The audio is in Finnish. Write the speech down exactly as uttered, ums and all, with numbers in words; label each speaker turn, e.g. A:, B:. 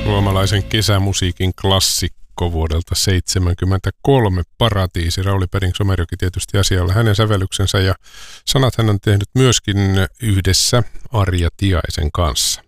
A: Suomalaisen kesämusiikin klassikko vuodelta seitsemänkymmentäkolme, Paratiisi. Rauli Perring-Somerjoki tietysti asialla. Hänen sävellyksensä ja sanat hän on tehnyt myöskin yhdessä Arja Tiaisen kanssa.